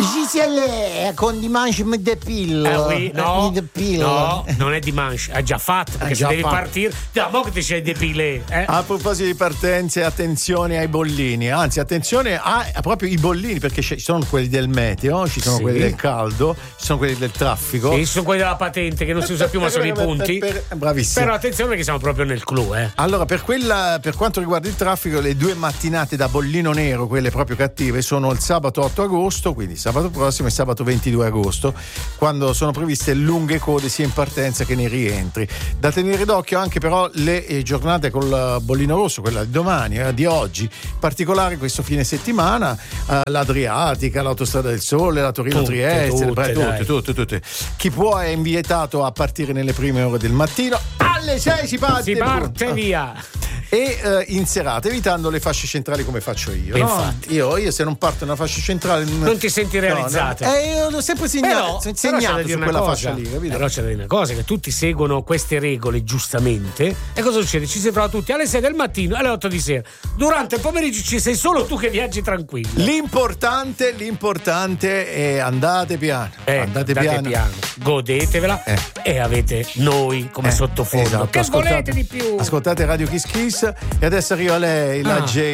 Giselle con Dimanche me depil. Oui, no, non è Dimanche, ha già fatto, perché se devi partire, da mo' che ti c'è depilé. A proposito di partenze, attenzione ai bollini, anzi attenzione a proprio i bollini, perché ci sono quelli del meteo, ci sono quelli del caldo, ci sono quelli del traffico. Sì, ci sono quelli della patente che non si usa più, ma sono i punti. Bravissimo. Però attenzione perché siamo proprio nel clou, Allora, per quanto riguarda il traffico, le 2 mattinate da bollino nero, quelle proprio cattive, sono il sabato 8 agosto, quindi sabato prossimo, e sabato 22 agosto, quando sono previste lunghe code sia in partenza che nei rientri. Da tenere d'occhio anche però le giornate col bollino rosso, quella di domani, di oggi, in particolare questo fine settimana, l'Adriatica, l'Autostrada del Sole, la Torino-Trieste, tutte. Chi può è invietato a partire nelle prime ore del mattino. Alle 6 si parte via. E in serata, evitando le fasce centrali come faccio io. Infatti. Io se non parto nella fascia centrale non ti senti realizzato. Io l'ho sempre segnato su quella fascia lì, capito? Però c'è da dire una cosa, che tutti seguono queste regole giustamente, e cosa succede? Ci si trova tutti alle 6 del mattino, alle 8 di sera. Durante il pomeriggio ci sei solo tu che viaggi tranquillo. L'importante è andate piano. Andate piano. Godetevela e avete noi come sottofondo. Esatto. Che volete di più? Ascoltate Radio Kiss Kiss, e adesso arriva lei, la J.